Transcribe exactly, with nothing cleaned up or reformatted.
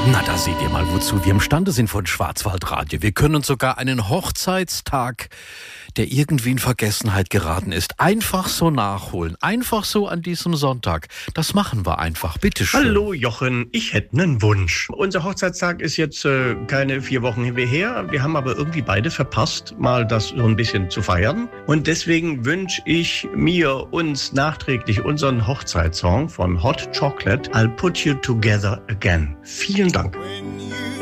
Na, da seht ihr mal, wozu wir imstande sind von Schwarzwaldradio. Wir können uns sogar einen Hochzeitstag, der irgendwie in Vergessenheit geraten ist, einfach so nachholen. Einfach so an diesem Sonntag. Das machen wir einfach. Bitte schön. Hallo Jochen, ich hätte einen Wunsch. Unser Hochzeitstag ist jetzt äh, keine vier Wochen her. Wir haben aber irgendwie beide verpasst, mal das so ein bisschen zu feiern. Und deswegen wünsche ich mir, uns nachträglich unseren Hochzeitssong von Hot Chocolate, I'll Put You Together Again. Vielen Dank.